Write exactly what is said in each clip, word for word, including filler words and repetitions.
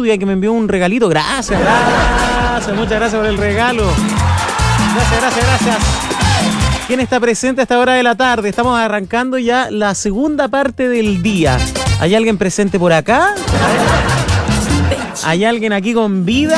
estudio y que me envió un regalito. Gracias, gracias, muchas gracias por el regalo. Gracias, gracias, gracias. ¿Quién está presente a esta hora de la tarde? Estamos arrancando ya la segunda parte del día. ¿Hay alguien presente por acá? ¿Hay alguien aquí con vida?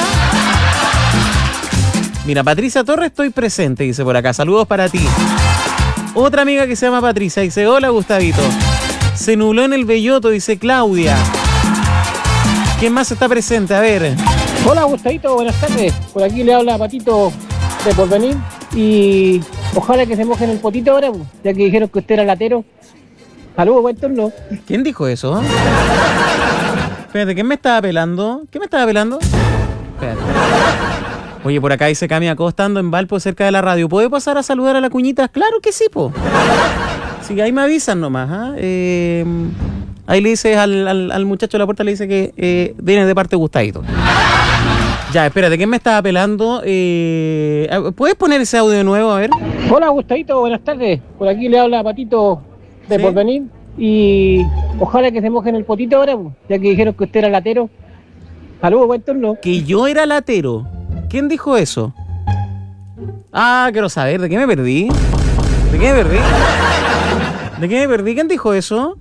Mira, Patricia Torres, estoy presente, dice por acá. Saludos para ti. Otra amiga que se llama Patricia dice, hola Gustavito. Se nubló en el Belloto, dice Claudia. ¿Quién más está presente? A ver. Hola Gustavito, buenas tardes. Por aquí le habla Patito de Porvenir. Y ojalá que se mojen el potito ahora, ya que dijeron que usted era latero. Saludos, buen turno. ¿Quién dijo eso? Espérate, ¿quién me estaba pelando? ¿Quién me estaba pelando? Espérate. Oye, por acá dice Cami Acosta, ando en Valpo cerca de la radio. ¿Puede pasar a saludar a la cuñita? Claro que sí, po. Sí, ahí me avisan nomás. ¿eh? Eh, ahí le dices al, al, al muchacho de la puerta, le dice que eh, viene de parte de Gustavito. Ya, espérate, ¿quién me estaba pelando? Eh, ¿Puedes poner ese audio de nuevo? A ver. Hola Gustavito, buenas tardes. Por aquí le habla Patito de ¿Sí? Porvenir. Y ojalá que se mojen el potito ahora, ya que dijeron que usted era latero. Saludos, buen turno. Que yo era latero. ¿Quién dijo eso? Ah, quiero saber, ¿de qué me perdí? ¿De qué me perdí? ¿De qué me perdí? ¿Quién dijo eso?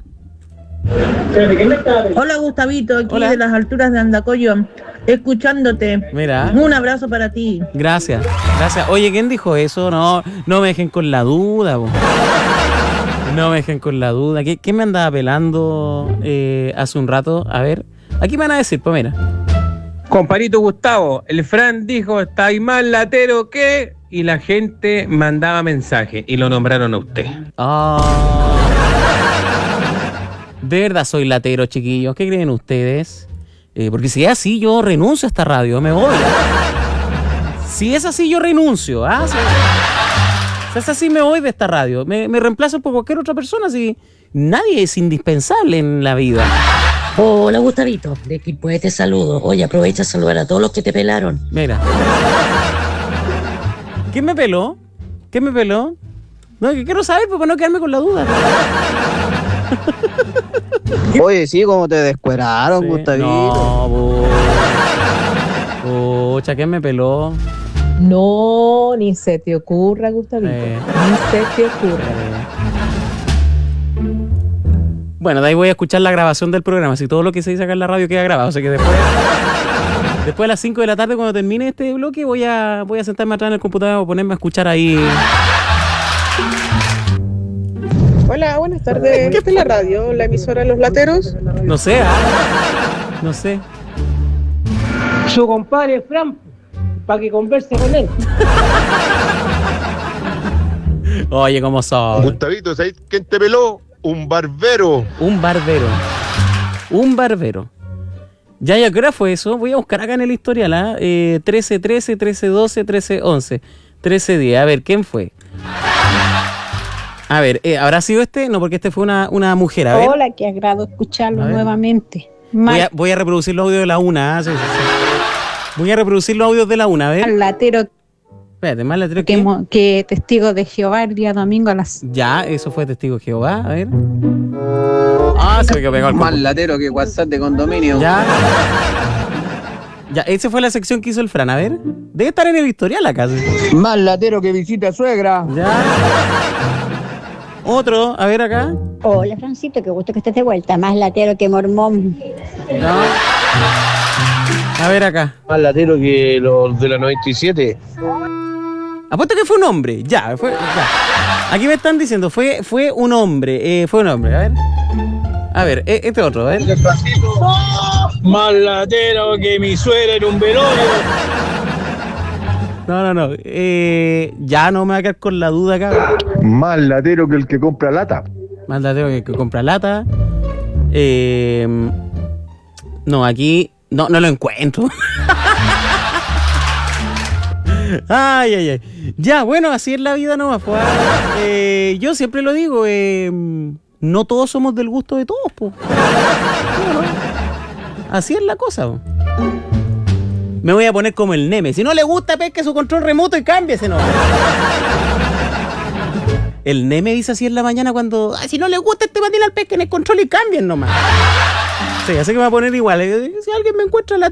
Hola Gustavito, aquí Hola. de las alturas de Andacoyo, escuchándote. Mira. Un abrazo para ti. Gracias, gracias. Oye, ¿quién dijo eso? No, no me dejen con la duda, po. No me dejen con la duda. ¿Qué, qué me andaba pelando eh, hace un rato? A ver, aquí me van a decir, pues mira. Comparito Gustavo, el Fran dijo, está ahí más latero que... Y la gente mandaba mensaje y lo nombraron a usted. Oh. De verdad soy latero, chiquillos. ¿Qué creen ustedes? Eh, porque si es así, yo renuncio a esta radio, me voy. Si es así, yo renuncio. ¿ah? Si, si es así, me voy de esta radio. Me, me reemplazo por cualquier otra persona. Si nadie es indispensable en la vida. Hola Gustavito, de Equipo te saludo. Oye, aprovecha a saludar a todos los que te pelaron. Mira. ¿Quién me peló? ¿Quién me peló? No, que quiero saber pues, para no quedarme con la duda. Oye, sí, como te descueraron, sí. Gustavito. No, pucha, ¿quién me peló? No, ni se te ocurra, Gustavito. Eh. Ni se te ocurra. Eh. Bueno, de ahí voy a escuchar la grabación del programa. Si todo lo que se dice acá en la radio queda grabado. O sea que después, después a las cinco de la tarde, cuando termine este bloque, voy a, voy a sentarme atrás en el computador y ponerme a escuchar ahí. Hola, buenas tardes. ¿Qué es la radio? ¿La emisora de los lateros? No sé, ¿ah? No sé. Su compadre Fran, para que converse con él. Oye, ¿cómo son? Gustavito, ¿sabes quién te peló? Un barbero. Un barbero. Un barbero. Ya, ya, ¿qué hora fue eso? Voy a buscar acá en el historial, ¿ah? Eh, trece trece, trece doce, trece once. trece diez. A ver, ¿quién fue? A ver, eh, ¿habrá sido este? No, porque este fue una, una mujer. A ver. Hola, qué agrado escucharlo nuevamente. Voy a, voy a reproducir los audios de la una. ¿ah? Sí, sí, sí. Voy a reproducir los audios de la una, a ver. Al latero. Espérate, más latero que, que, que testigo de Jehová el día domingo a las... Ya, eso fue testigo de Jehová, a ver. Ah, se me quedó pegado el más latero que WhatsApp de condominio. Ya. Ya, esa fue la sección que hizo el Fran, a ver. Debe estar en el historial acá. ¿Sí? Más latero que visita suegra. Ya. Otro, a ver acá. Hola, Francito, qué gusto que estés de vuelta. Más latero que mormón. No. A ver acá. Más latero que los de la noventa y siete. Apuesto que fue un hombre, ya, fue, ya. Aquí me están diciendo, fue, fue un hombre, eh, fue un hombre, a ver. A ver, eh, este otro, a ver. Más latero que mi suegra en un velorio. No, no, no, eh, ya no me voy a quedar con la duda acá. Más latero que el que compra lata. Más latero que el que compra lata. Eh, no, aquí, no, no lo encuentro. Ay, ay, ay. Ya, bueno, así es la vida nomás. Pues, eh, yo siempre lo digo, eh, no todos somos del gusto de todos, pues. No, no. Así es la cosa, po. Me voy a poner como el Neme. Si no le gusta, pesque su control remoto y cámbiese, ¿no? El Neme dice así en la mañana cuando... Ay, si no le gusta este patín al pesque en el control y cambien nomás. Sí, así que me voy a poner igual. Si alguien me encuentra la